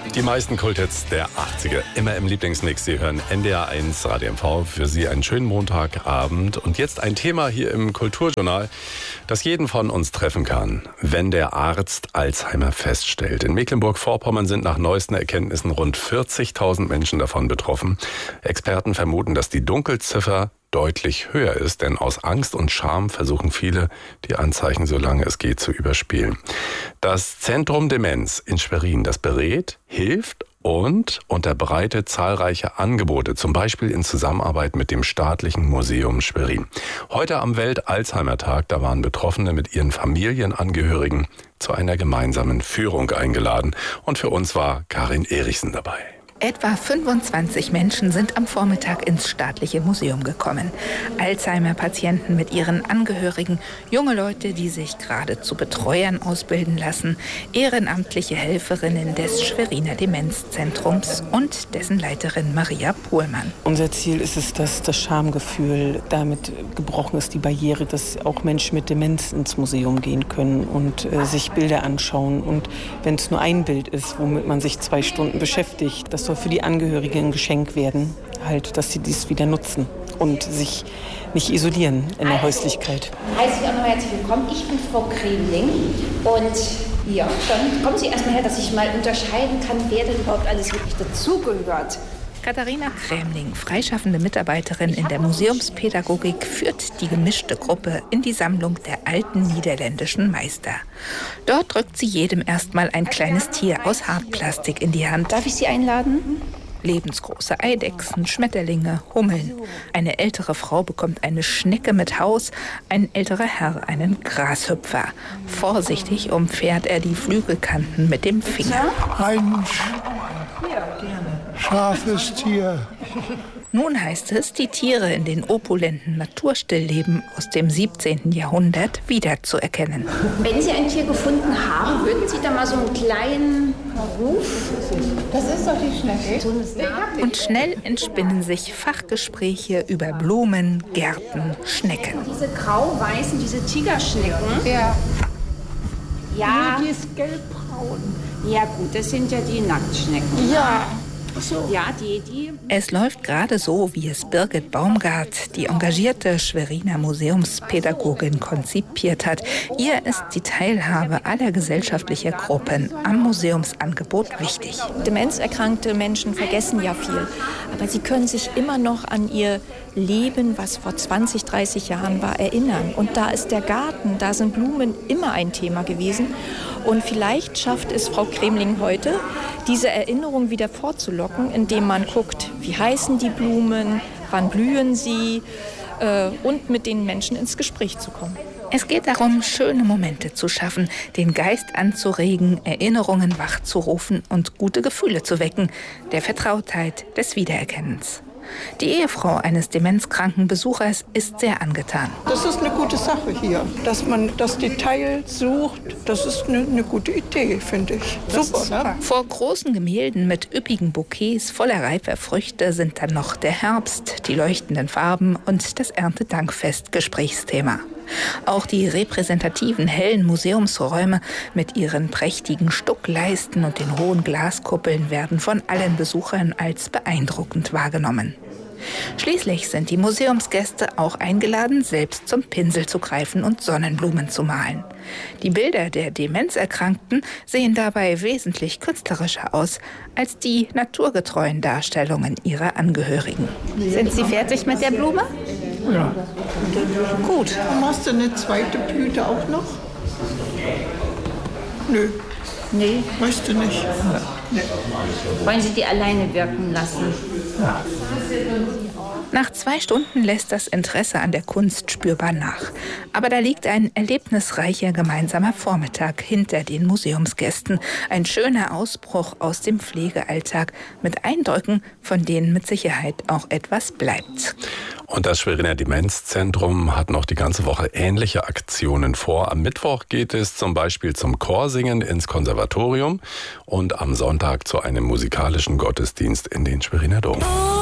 Die meisten Kulthits der 80er, immer im Lieblingsmix. Sie hören NDR 1 Radio MV. Für Sie einen schönen Montagabend. Und jetzt ein Thema hier im Kulturjournal, das jeden von uns treffen kann, wenn der Arzt Alzheimer feststellt. In Mecklenburg-Vorpommern sind nach neuesten Erkenntnissen rund 40.000 Menschen davon betroffen. Experten vermuten, dass die Dunkelziffer deutlich höher ist, denn aus Angst und Scham versuchen viele, die Anzeichen, solange es geht, zu überspielen. Das Zentrum Demenz in Schwerin, das berät, hilft und unterbreitet zahlreiche Angebote, zum Beispiel in Zusammenarbeit mit dem Staatlichen Museum Schwerin. Heute am Welt-Alzheimer-Tag, da waren Betroffene mit ihren Familienangehörigen zu einer gemeinsamen Führung eingeladen. Und für uns war Karin Erichsen dabei. Etwa 25 Menschen sind am Vormittag ins Staatliche Museum gekommen. Alzheimer-Patienten mit ihren Angehörigen, junge Leute, die sich gerade zu Betreuern ausbilden lassen, ehrenamtliche Helferinnen des Schweriner Demenzzentrums und dessen Leiterin Maria Pohlmann. Unser Ziel ist es, dass das Schamgefühl damit gebrochen ist, die Barriere, dass auch Menschen mit Demenz ins Museum gehen können und sich Bilder anschauen. Und wenn es nur ein Bild ist, womit man sich 2 Stunden beschäftigt, das soll für die Angehörigen ein Geschenk werden, halt, dass sie dies wieder nutzen und sich nicht isolieren in der Häuslichkeit. Heiße ich auch noch herzlich willkommen. Ich bin Frau Kremling und ja, dann kommen Sie erstmal her, dass ich mal unterscheiden kann, wer denn überhaupt alles wirklich dazugehört. Katharina Krämling, freischaffende Mitarbeiterin in der Museumspädagogik, führt die gemischte Gruppe in die Sammlung der alten niederländischen Meister. Dort drückt sie jedem erstmal ein kleines Tier aus Hartplastik in die Hand. Darf ich Sie einladen? Lebensgroße Eidechsen, Schmetterlinge, Hummeln. Eine ältere Frau bekommt eine Schnecke mit Haus, ein älterer Herr einen Grashüpfer. Vorsichtig umfährt er die Flügelkanten mit dem Finger. Ein scharfes Tier. Nun heißt es, die Tiere in den opulenten Naturstillleben aus dem 17. Jahrhundert wiederzuerkennen. Wenn Sie ein Tier gefunden haben, würden Sie da mal so einen kleinen Ruf? Das ist doch die Schnecke. Und schnell entspinnen sich Fachgespräche über Blumen, Gärten, Schnecken. Diese grau-weißen, diese Tigerschnecken. Ja. Ja. Die ist gelbbraun. Ja gut, das sind ja die Nacktschnecken. Ja. Ach so. Ja, die. Es läuft gerade so, wie es Birgit Baumgart, die engagierte Schweriner Museumspädagogin, konzipiert hat. Ihr ist die Teilhabe aller gesellschaftlicher Gruppen am Museumsangebot wichtig. Demenzerkrankte Menschen vergessen ja viel, aber sie können sich immer noch an ihr Leben, was vor 20, 30 Jahren war, erinnern. Und da ist der Garten, da sind Blumen immer ein Thema gewesen. Und vielleicht schafft es Frau Kremling heute, diese Erinnerung wieder vorzulocken, indem man guckt, wie heißen die Blumen, wann blühen sie und mit den Menschen ins Gespräch zu kommen. Es geht darum, schöne Momente zu schaffen, den Geist anzuregen, Erinnerungen wachzurufen und gute Gefühle zu wecken, der Vertrautheit, des Wiedererkennens. Die Ehefrau eines demenzkranken Besuchers ist sehr angetan. Das ist eine gute Sache hier, dass man das Detail sucht. Das ist eine gute Idee, finde ich. Super. Vor großen Gemälden mit üppigen Bouquets voller reifer Früchte sind dann noch der Herbst, die leuchtenden Farben und das Erntedankfest Gesprächsthema. Auch die repräsentativen hellen Museumsräume mit ihren prächtigen Stuckleisten und den hohen Glaskuppeln werden von allen Besuchern als beeindruckend wahrgenommen. Schließlich sind die Museumsgäste auch eingeladen, selbst zum Pinsel zu greifen und Sonnenblumen zu malen. Die Bilder der Demenzerkrankten sehen dabei wesentlich künstlerischer aus als die naturgetreuen Darstellungen ihrer Angehörigen. Sind Sie fertig mit der Blume? Ja. Gut. Machst du eine zweite Blüte auch noch? Nö. Nee. Weißt du nicht? Nee. Wollen Sie die alleine wirken lassen? Ja. Nach 2 Stunden lässt das Interesse an der Kunst spürbar nach. Aber da liegt ein erlebnisreicher gemeinsamer Vormittag hinter den Museumsgästen. Ein schöner Ausbruch aus dem Pflegealltag mit Eindrücken, von denen mit Sicherheit auch etwas bleibt. Und das Schweriner Demenzzentrum hat noch die ganze Woche ähnliche Aktionen vor. Am Mittwoch geht es zum Beispiel zum Chorsingen ins Konservatorium und am Sonntag zu einem musikalischen Gottesdienst in den Schweriner Dom.